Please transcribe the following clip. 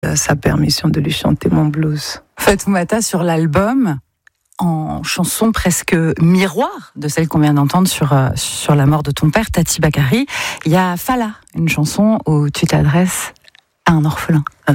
sa permission de lui chanter mon blues. Fatoumata, sur l'album, en chanson presque miroir de celle qu'on vient d'entendre sur la mort de ton père, Tati Bakary, il y a Fala, une chanson où tu t'adresses à un orphelin.